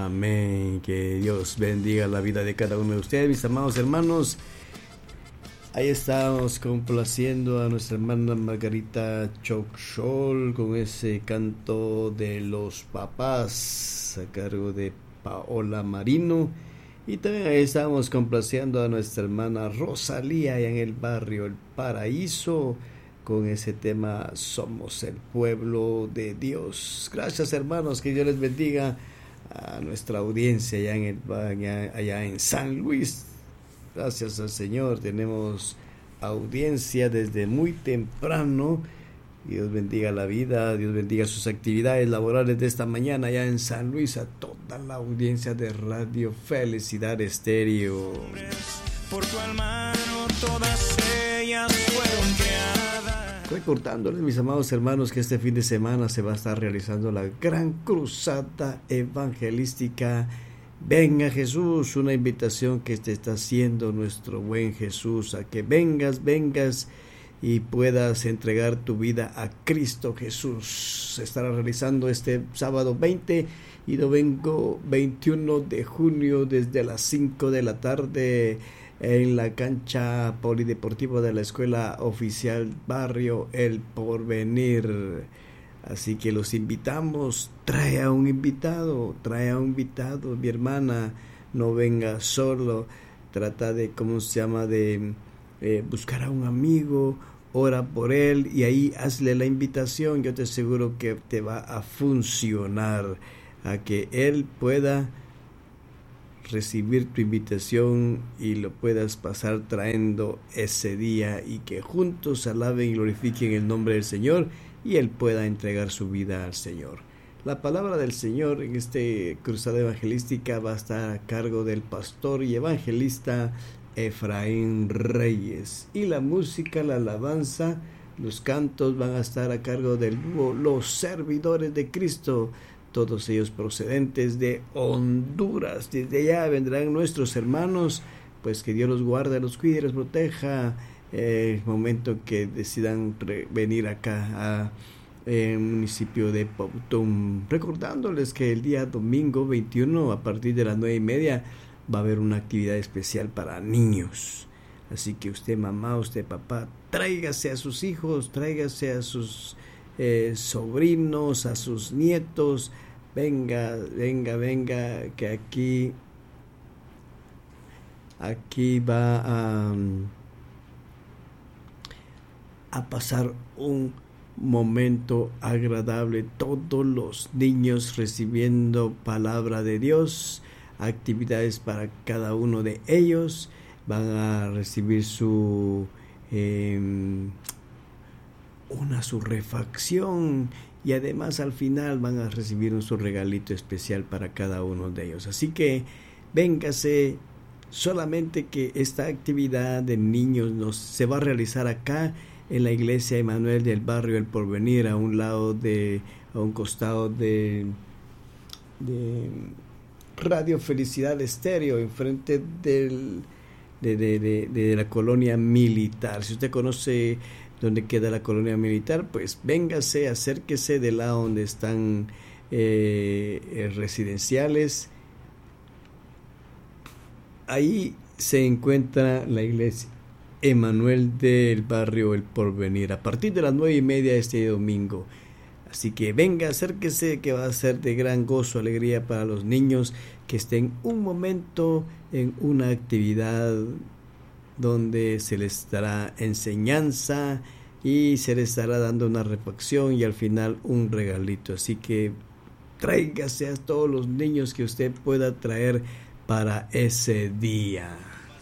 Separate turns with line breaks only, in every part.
Amén. Que Dios bendiga la vida de cada uno de ustedes, mis amados hermanos. Ahí estamos complaciendo a nuestra hermana Margarita Choxol con ese canto de los papás a cargo de Paola Marino. Y también ahí estamos complaciendo a nuestra hermana Rosalía allá en el barrio El Paraíso con ese tema Somos el pueblo de Dios. Gracias, hermanos, que Dios les bendiga a nuestra audiencia allá en San Luis. Gracias al Señor, tenemos audiencia desde muy temprano. Dios bendiga la vida, Dios bendiga sus actividades laborales de esta mañana allá en San Luis, a toda la audiencia de Radio Felicidad Estéreo. Por tu mano todas ellas fueron creadas. Recordándoles, mis amados hermanos, que este fin de semana se va a estar realizando la gran cruzada evangelística Venga Jesús, una invitación que te está haciendo nuestro buen Jesús a que vengas y puedas entregar tu vida a Cristo Jesús. Se estará realizando este sábado 20 y domingo 21 de junio desde las 5 de la tarde en la cancha polideportiva de la Escuela Oficial Barrio El Porvenir. Así que los invitamos, trae a un invitado, mi hermana, no venga solo, trata de, buscar a un amigo, ora por él y ahí hazle la invitación. Yo te aseguro que te va a funcionar, a que él pueda recibir tu invitación y lo puedas pasar trayendo ese día y que juntos alaben y glorifiquen el nombre del Señor y él pueda entregar su vida al Señor. La palabra del Señor en este cruzada evangelística va a estar a cargo del pastor y evangelista Efraín Reyes, y la música, la alabanza, los cantos van a estar a cargo del dúo Los Servidores de Cristo, todos ellos procedentes de Honduras. Desde allá vendrán nuestros hermanos, pues que Dios los guarde, los cuide, los proteja el momento que decidan venir acá al municipio de Pautum. Recordándoles que el día domingo 21 a partir de las 9:30 va a haber una actividad especial para niños. Así que usted mamá, usted papá, tráigase a sus hijos, tráigase a sus sobrinos, a sus nietos. Venga, que aquí va a pasar un momento agradable, todos los niños recibiendo palabra de Dios, actividades para cada uno de ellos, van a recibir su refacción y además al final van a recibir su regalito especial para cada uno de ellos. Así que véngase, solamente que esta actividad de niños se va a realizar acá en la iglesia Emanuel del barrio El Porvenir, a un costado de Radio Felicidad Estéreo, enfrente de la colonia militar. Si usted conoce dónde queda la colonia militar, pues véngase, acérquese del lado donde están residenciales. Ahí se encuentra la iglesia Emanuel del barrio El Porvenir, a partir de las 9:30 este domingo. Así que venga, acérquese, que va a ser de gran gozo, alegría para los niños que estén un momento en una actividad donde se les dará enseñanza y se les estará dando una refacción y al final un regalito. Así que tráigase a todos los niños que usted pueda traer para ese día.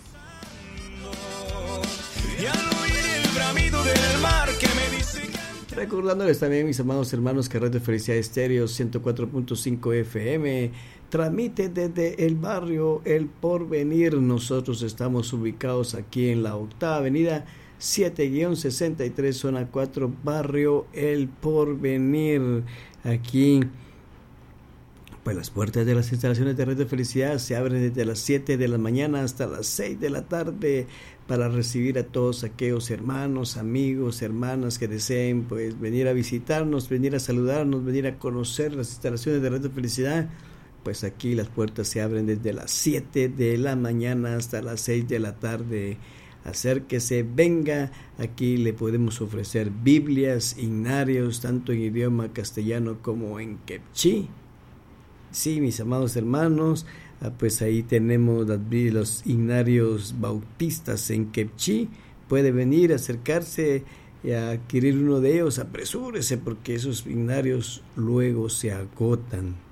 Recordándoles también, mis amados hermanos, que Radio Felicidad Estéreo 104.5 FM transmite desde el barrio El Porvenir. Nosotros estamos ubicados aquí en la 8ª Avenida 7-63, zona 4, barrio El Porvenir. Aquí, pues las puertas de las instalaciones de Radio Felicidad se abren desde las 7 de la mañana hasta las 6 de la tarde para recibir a todos aquellos hermanos, amigos, hermanas que deseen pues venir a visitarnos, venir a saludarnos, venir a conocer las instalaciones de Radio Felicidad. pues aquí las puertas se abren desde las 7 de la mañana hasta las 6 de la tarde. Acérquese, venga, aquí le podemos ofrecer Biblias, himnarios, tanto en idioma castellano como en quechí. Sí, mis amados hermanos, pues ahí tenemos los himnarios bautistas en quechí. Puede venir, acercarse y adquirir uno de ellos. Apresúrese porque esos himnarios luego se agotan.